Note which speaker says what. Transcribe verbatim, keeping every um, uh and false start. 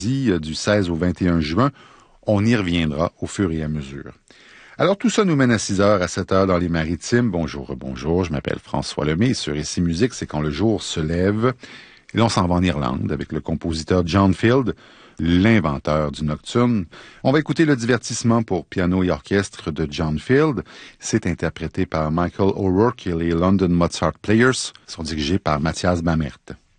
Speaker 1: du seize au vingt et un juin. On y reviendra au fur et à mesure. Alors tout ça nous mène à six heures, à sept heures dans les Maritimes. Bonjour, bonjour, je m'appelle François Lemay. Sur Ici Musique, c'est quand le jour se lève. Et là, on s'en va en Irlande avec le compositeur John Field, l'inventeur du nocturne. On va écouter le divertissement pour piano et orchestre de John Field. C'est interprété par Michael O'Rourke et les London Mozart Players. Ils sont dirigés par Mathias Bamert.